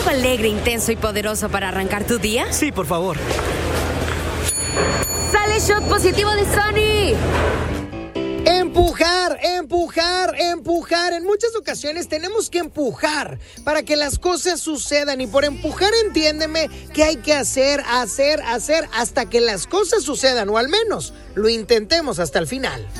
alegre, intenso y poderoso para arrancar tu día? Sí, por favor. ¡Sale shot positivo de Sony! Empujar, empujar, empujar. En muchas ocasiones tenemos que empujar para que las cosas sucedan. Y por empujar, entiéndeme que hay que hacer hasta que las cosas sucedan. O al menos lo intentemos hasta el final.